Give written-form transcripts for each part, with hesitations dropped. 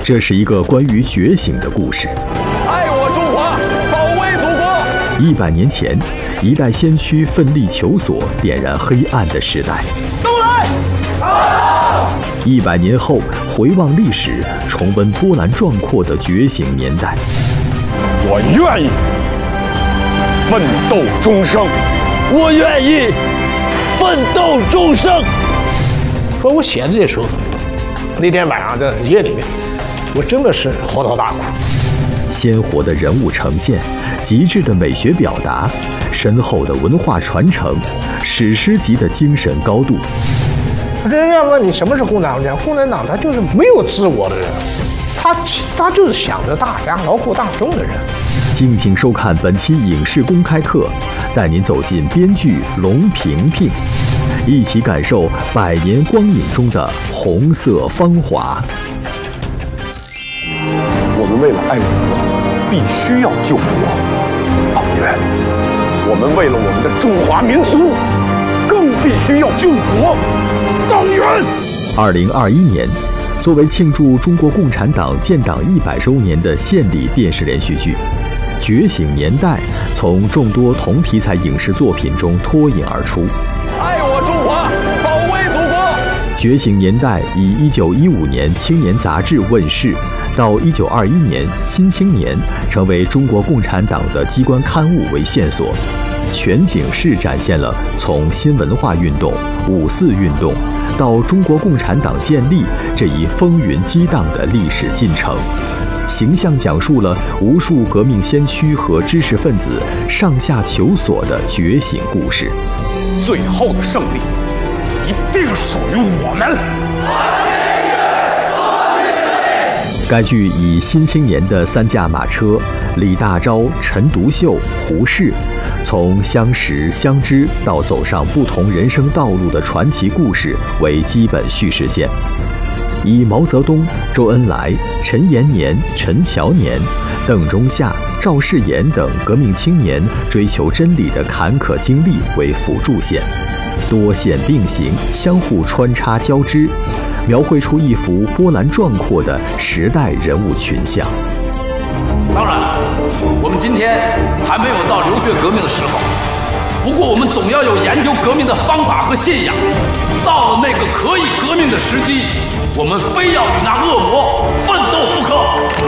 这是一个关于觉醒的故事。 爱我中华，保卫祖国。 100年前，一代先驱奋力求索，点燃黑暗的时代。 都来 ！100年后，回望历史，重温波澜壮阔的觉醒年代。 我愿意奋斗终生，我愿意奋斗终生。 说我写的这首，那天晚上在夜里面，我真的是嚎啕大哭。 鲜活的人物呈现，极致的美学表达，深厚的文化传承，史诗级的精神高度。 人家问你什么是共产党？共产党他就是没有自我的人，他就是想着大家劳苦大众的人。 敬请收看本期影视公开课，带您走进编剧龙萍萍，一起感受100年光影中的红色芳华。 我们为了爱国，必须要救国。党员，我们为了我们的中华民族，更必须要救国。党员。 2021年，作为庆祝中国共产党建党100周年的献礼电视连续剧《觉醒年代》从众多同题材影视作品中脱颖而出。 爱我中华，保卫祖国。 《觉醒年代》以1915年《青年》杂志问世，到1921年《新青年》成为中国共产党的机关刊物为线索，全景式展现了从新文化运动、5·4运动到中国共产党建立这一风云激荡的历史进程，形象讲述了无数革命先驱和知识分子上下求索的觉醒故事。 最后的胜利一定属于我们。 该剧以《新青年》的3驾马车李大钊、陈独秀、胡适，从相识相知到走上不同人生道路的传奇故事为基本叙事线，以毛泽东、周恩来、陈延年、陈乔年、邓中夏、赵世炎等革命青年追求真理的坎坷经历为辅助线，多线并行，相互穿插交织，描绘出一幅波澜壮阔的时代人物群像。 当然，我们今天还没有到流血革命的时候，不过我们总要有研究革命的方法和信仰。到了那个可以革命的时机，我们非要与那恶魔奋斗不可。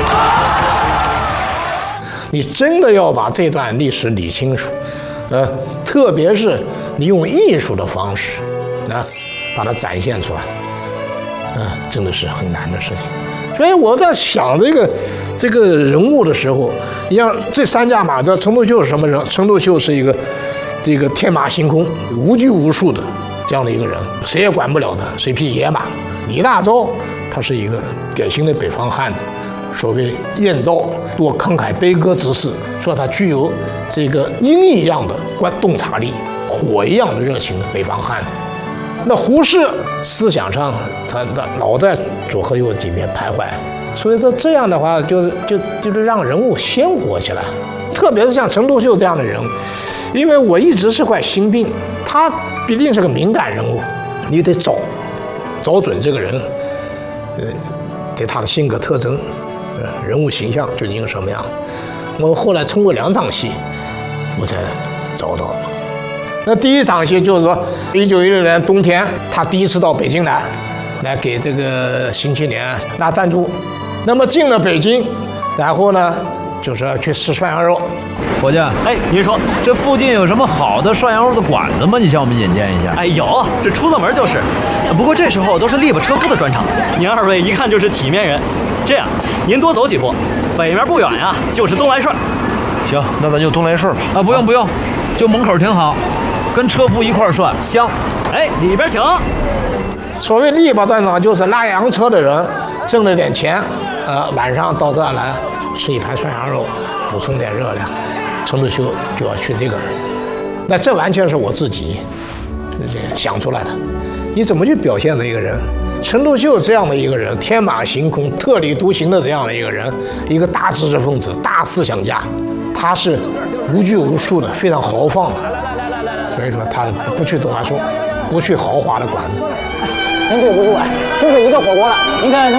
你真的要把这段历史理清楚，特别是你用艺术的方式，把它展现出来，真的是很难的事情。所以我在想这个人物的时候，你像这3驾马车，陈独秀是什么人？陈独秀是一个这个天马行空、无拘无束的这样的一个人，谁也管不了他，是一匹野马。李大钊他是一个典型的北方汉子，所谓燕赵多慷慨悲歌之士，说他具有这个鹰一样的洞察力，火一样的热情的北方汉子。那胡适思想上他老在左和右几边徘徊，所以说这样的话就是让人物鲜活起来，特别是像陈独秀这样的人，因为我一直是块心病，他必定是个敏感人物，你得找准这个人，对他的性格特征，人物形象究竟是什么样。我后来通过2场戏，我才找到了。那第一场戏就是说，1916年冬天，他第一次到北京来给这个《新青年》拿赞助。那么进了北京，然后呢，就是要去吃涮羊肉。 伙计，您说这附近有什么好的涮羊肉的馆子吗？你向我们引荐一下。 有，这出了门就是。不过这时候都是力巴车夫的专场，您2位一看就是体面人。这样，您多走几步，北面不远呀，就是东来顺。 行，那咱就东来顺吧。 不用，就门口挺好。跟车夫一块儿涮香。 里边请。 所谓力巴专场，就是拉洋车的人挣了点钱，晚上到这儿来吃一盘涮羊肉，补充点热量。陈独秀就要去这个，那这完全是我自己想出来的。你怎么去表现的一个人？陈独秀这样的一个人，天马行空、特立独行的这样的一个人，一个大知识分子、大思想家，他是无拘无束的，非常豪放的。所以说他不去东来顺，不去豪华的馆子。 真对不住啊，就这一个火锅了，您看